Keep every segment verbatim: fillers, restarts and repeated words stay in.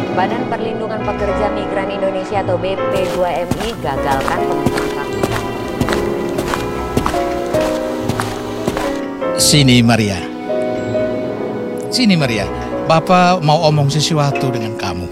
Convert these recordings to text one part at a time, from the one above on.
Badan Perlindungan Pekerja Migran Indonesia atau B P dua M I gagalkan pemenuhan kartu. Sini Maria. Sini Maria. Bapak mau omong sesuatu dengan kamu.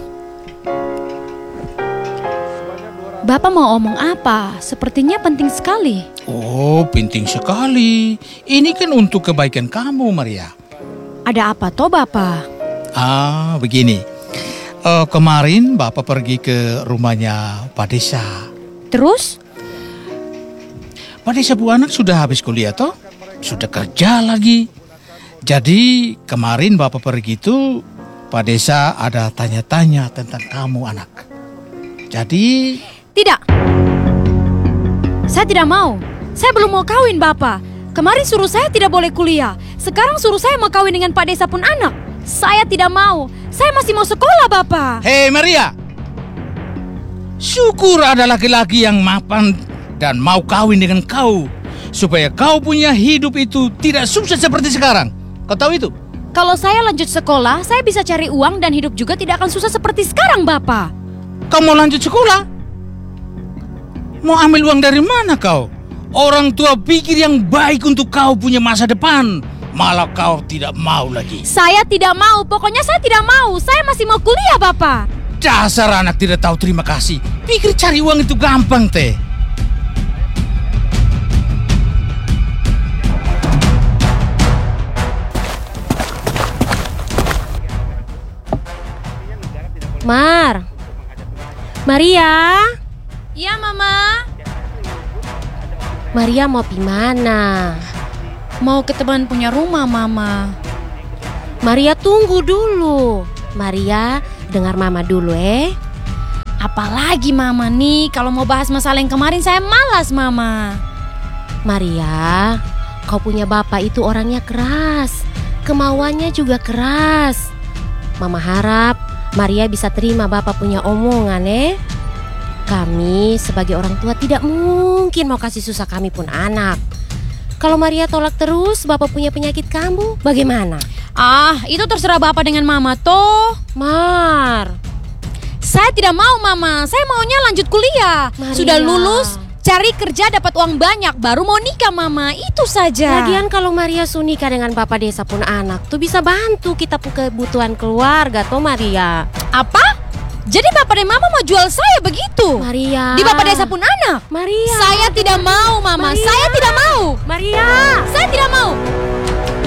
Bapak mau omong apa? Sepertinya penting sekali. Oh, penting sekali. Ini kan untuk kebaikan kamu, Maria. Ada apa toh, Bapak? Ah, begini. Uh, kemarin Bapak pergi ke rumahnya Pak Desa. Terus? Pak Desa Bu Anak sudah habis kuliah toh? Sudah kerja lagi. Jadi kemarin Bapak pergi itu Pak Desa ada tanya-tanya tentang kamu anak. Jadi... Tidak. Saya tidak mau. Saya belum mau kawin, Bapak. Kemarin suruh saya tidak boleh kuliah. Sekarang suruh saya mau kawin dengan Pak Desa pun anak. Saya tidak mau. Saya masih mau sekolah, Bapak. Hei Maria. Syukur ada laki-laki yang mapan dan mau kawin dengan kau. Supaya kau punya hidup itu tidak sukses seperti sekarang. Kau tahu itu? Kalau saya lanjut sekolah, saya bisa cari uang dan hidup juga tidak akan susah seperti sekarang, Bapak. Kau mau lanjut sekolah? Mau ambil uang dari mana kau? Orang tua pikir yang baik untuk kau punya masa depan. Malah kau tidak mau lagi. Saya tidak mau, pokoknya saya tidak mau. Saya masih mau kuliah, Bapak. Dasar anak tidak tahu terima kasih. Pikir cari uang itu gampang, teh. Mar. Maria. Iya, Mama. Maria mau pi mana? Mau ke teman punya rumah, Mama. Maria tunggu dulu. Maria dengar Mama dulu eh. Apalagi Mama nih, kalau mau bahas masalah yang kemarin saya malas, Mama. Maria, kau punya bapak itu orangnya keras. Kemauannya juga keras. Mama harap Maria bisa terima bapak punya omongan eh. Kami sebagai orang tua tidak mungkin mau kasih susah kami pun anak. Kalau Maria tolak terus bapak punya penyakit kambuh, bagaimana? Ah, itu terserah Bapak dengan Mama toh. Mar. Saya tidak mau, Mama. Saya maunya lanjut kuliah. Maria. Sudah lulus, cari kerja dapat uang banyak, baru mau nikah, Mama. Itu saja. Lagian kalau Maria sunikah dengan bapak desa pun anak tuh bisa bantu kita pun kebutuhan keluarga toh Maria. Apa? Jadi Bapak dan Mama mau jual saya begitu? Maria. Di Bapak desa pun anak? Maria. Saya tidak mau, Mama. Maria. Saya tidak mau. Maria. Saya tidak mau.